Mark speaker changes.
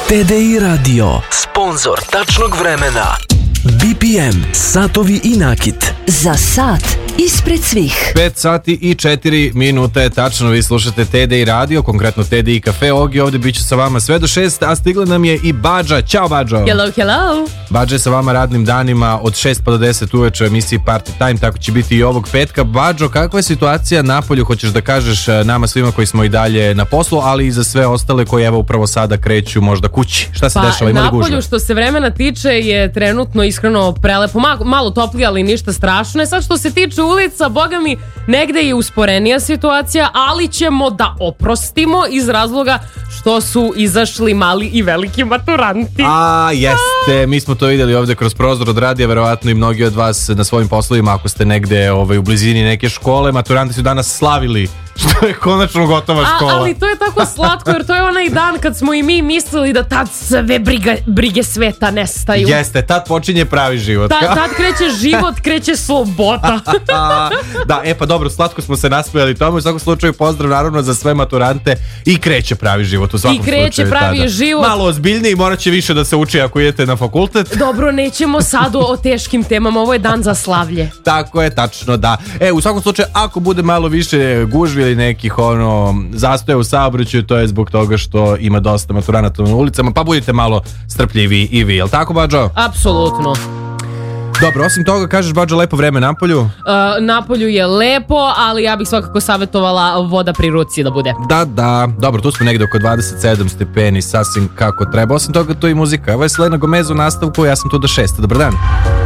Speaker 1: TDI Radio, sponsor tačnog vremena. BPM, satovi i nakit.
Speaker 2: Za sat ispred svih.
Speaker 3: 5 sati i 4 minute, tačno vi slušate TDI Radio, konkretno TDI Cafe. Ogi ovdje bit će sa vama sve do 6, a stigla nam je i Badža. Ćao Badžo.
Speaker 4: Hello, hello.
Speaker 3: Badža je sa vama radnim danima od 6 pa do 10 uveče u emisiji Party Time, tako će biti i ovog petka. Badžo, kakva je situacija na polju, hoćeš da kažeš nama svima koji smo i dalje na poslu, ali i za sve ostale koji evo upravo sada kreću možda kući? Šta se dešava, ima li gužve?
Speaker 4: Na polju što se vremena tiče je trenutno iskreno prelepo, malo toplije, ali ništa strašno. Sad što se tiče ulica, boga mi, negde je usporenija situacija, ali ćemo da oprostimo iz razloga što su izašli mali i veliki maturanti.
Speaker 3: Jeste, mi smo to vidjeli ovdje kroz prozor od radija, verovatno i mnogi od vas na svojim poslovima, ako ste negde u blizini neke škole. Maturanti su danas slavili što je konačno gotova škola.
Speaker 4: Ali to je tako slatko, jer to je onaj dan kad smo i mi mislili da tad sve brige sveta nestaju.
Speaker 3: Jeste, tad počinje pravi život.
Speaker 4: Tad kreće život, kreće sloboda.
Speaker 3: Da, pa dobro, slatko smo se naspojali tomu. U svakom slučaju pozdrav naravno za sve maturante i kreće pravi život u svakom slučaju.
Speaker 4: I kreće pravi
Speaker 3: tada.
Speaker 4: Život.
Speaker 3: Malo ozbiljniji, morat će više da se uči ako idete na fakultet.
Speaker 4: Dobro, nećemo sad o teškim temama, ovo je dan za slavlje.
Speaker 3: Tako je, tačno, da. U svakom slučaju, ako bude malo više gužvi ili nekih zastoja u saobraćaju, to je zbog toga što ima dosta maturanata na ulicama, pa budite malo strpljivi i vi, jel tako, Badžo?
Speaker 4: Apsolutno.
Speaker 3: Dobro, osim toga, kažeš, Badžo, lepo vreme napolju?
Speaker 4: Napolju je lepo, ali ja bih svakako savjetovala voda pri ruci da bude.
Speaker 3: Da, dobro, tu smo negdje oko 27 stepeni, sasvim kako treba. Osim toga, to i muzika. Ovo je Selena Gomez u nastavku, ja sam tu do 6. Dobar dan.